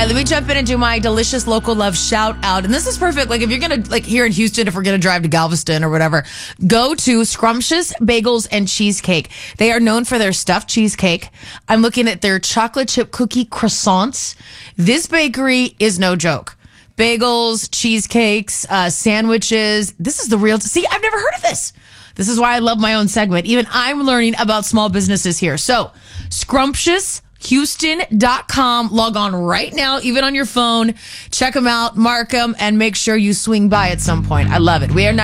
right, let me jump in and do my delicious local love shout out. And this is perfect. Like, if you're going to, like, here in Houston, if we're going to drive to Galveston or whatever, go to Scrumptious Bagels and Cheesecake. They are known for their stuffed cheesecake. I'm looking at their chocolate chip cookie croissants. This bakery is no joke. Bagels, cheesecakes, sandwiches. This is the real. See, I've never heard of this. This is why I love my own segment. Even I'm learning about small businesses here. So, scrumptioushouston.com. Log on right now, even on your phone. Check them out, mark them, and make sure you swing by at some point. I love it. We are not